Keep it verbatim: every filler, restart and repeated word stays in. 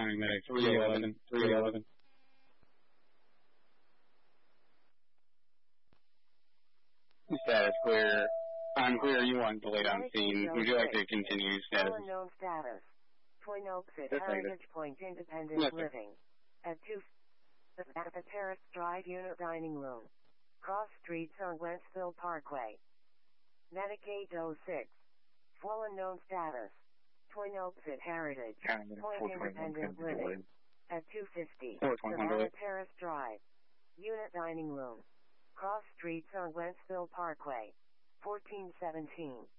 Incoming medic, three eleven, three eleven. Status clear. I'm clear, you want delayed on scene. Would you like to continue status? Unknown status. Twin Oaks at Yes, Heritage Point Independent yes, Living. At two at the Terrace Drive Unit Dining Room. Cross Streets on Wentzville Parkway. Medic eight oh six. Full unknown status. Twin Oaks at Heritage Point Independent Living. At two fifty. Savannah Terrace Drive. Unit Dining Room. Cross Streets on Wentzville Parkway. fourteen seventeen.